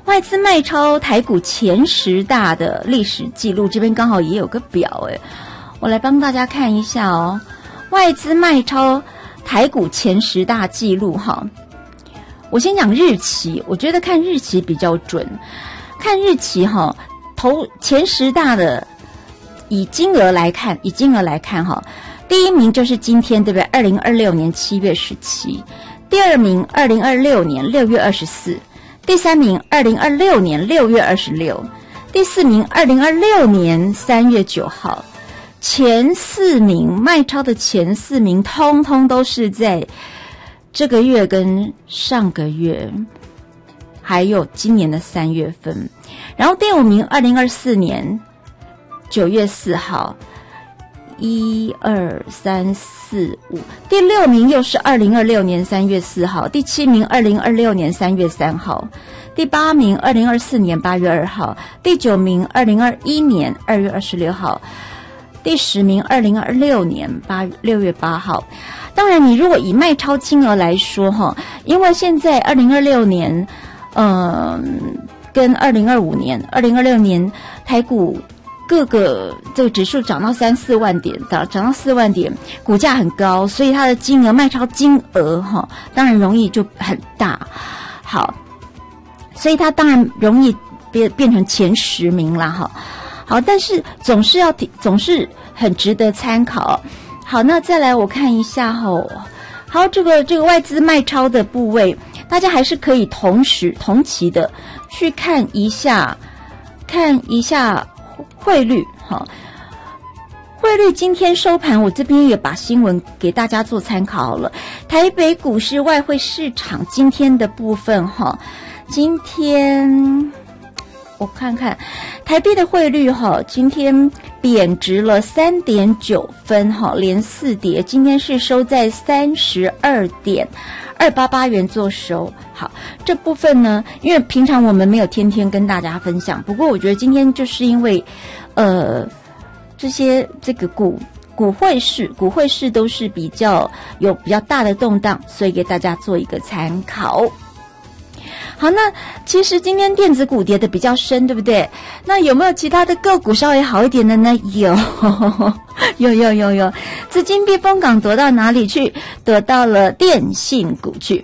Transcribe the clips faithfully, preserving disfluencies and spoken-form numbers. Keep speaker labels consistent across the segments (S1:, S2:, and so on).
S1: 外资卖超台股前十大的历史记录，这边刚好也有个表诶，我来帮大家看一下哦。外资卖超台股前十大记录哈，我先讲日期，我觉得看日期比较准。看日期哈，头前十大的以金额来看，以金额来看哈，第一名就是今天对不对？二零二六年七月十七，第二名二零二六年六月二十四。第三名二零二六年六月二十六，第四名二零二六年三月九号，前四名卖超的前四名通通都是在这个月跟上个月还有今年的三月份。然后第五名二零二四年九月四号，一二三四五，第六名又是二零二六年三月四号，第七名二零二六年三月三号，第八名二零二四年八月二号，第九名二零二一年二月二十六号，第十名二零二六年八六月八号。当然你如果以卖超金额来说哈，因为现在二零二六年嗯跟二零二五年二零二六年台股各个这个指数涨到三四万点，涨涨到四万点，股价很高，所以它的金额卖超金额哈，当然容易就很大。好，所以它当然容易变变成前十名啦哈。好，但是总是要总是很值得参考。好，那再来我看一下哈，好，这个这个外资卖超的部位，大家还是可以同时同期的去看一下，看一下。汇率哈，汇率今天收盘，我这边也把新闻给大家做参考了。台北股市外汇市场今天的部分哈，今天我看看台币的汇率哈，今天贬值了三点九分哈，连四跌，今天是收在三十二点二八八元做收。好，这部分呢，因为平常我们没有天天跟大家分享，不过我觉得今天就是因为，呃，这些这个股股汇市股汇市都是比较有比较大的动荡，所以给大家做一个参考。好，那其实今天电子股跌的比较深，对不对？那有没有其他的个股稍微好一点的呢？有，有有有有，资金避风港躲到哪里去？躲到了电信股去。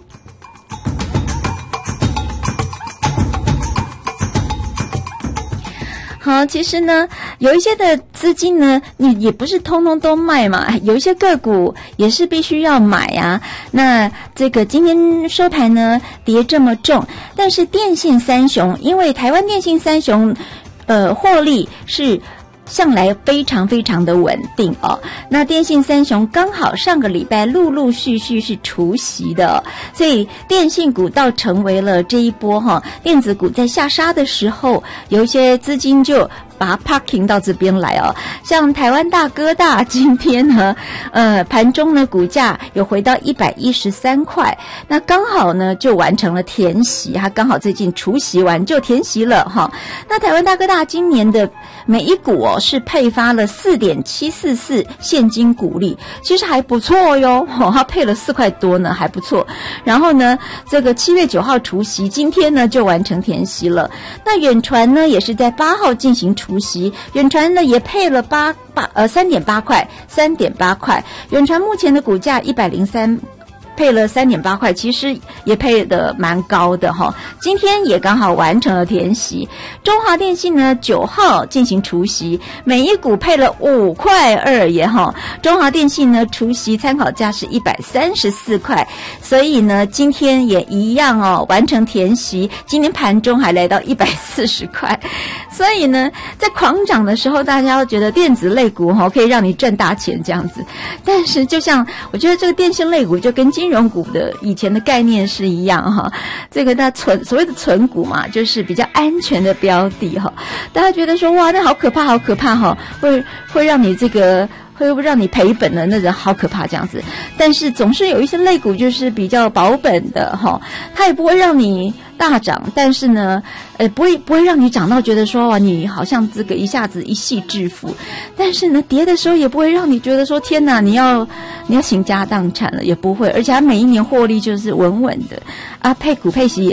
S1: 好，其实呢，有一些的资金呢，你也不是通通都卖嘛，有一些个股也是必须要买啊。那这个今天收盘呢，跌这么重，但是电信三雄，因为台湾电信三雄，呃，获利是向来非常非常的稳定哦。那电信三雄刚好上个礼拜陆陆续续是除息的、哦，所以电信股倒成为了这一波哈、哦、电子股在下杀的时候，有一些资金就把它 parking 到这边来哦。像台湾大哥大今天呢，呃，盘中呢股价有回到一百一十三块，那刚好呢就完成了填息，它刚好最近除息完就填息了哈、哦。那台湾大哥大今年的每一股哦是配发了 四点七四四 现金股利，其实还不错哟，哦，它配了四块多呢，还不错。然后呢，这个七月九号除息，今天呢就完成填息了。那远传呢也是在八号进行除息，远传呢也配了八八呃三点八块，三点八块。远传目前的股价一百零三。配了 三点八块，其实也配的蛮高的哈。今天也刚好完成了填息。中华电信呢九号进行除息，每一股配了五块二耶哈。中华电信呢除息参考价是一百三十四块，所以呢今天也一样哦，完成填息。今天盘中还来到一百四十块，所以呢在狂涨的时候，大家都觉得电子类股哈可以让你赚大钱这样子。但是就像我觉得这个电信类股就跟金融股的以前的概念是一样哈，这个它存所谓的存股嘛，就是比较安全的标的哈。大家觉得说哇，那好可怕，好可怕哈，会会让你这个会让你赔本的那种，好可怕这样子。但是总是有一些类股就是比较保本的哈，它也不会让你大涨，但是呢，呃，不会不会让你涨到觉得说哇，你好像这个一下子一夕致富，但是呢，跌的时候也不会让你觉得说天哪，你要你要倾家荡产了，也不会，而且它每一年获利就是稳稳的啊，配股配息也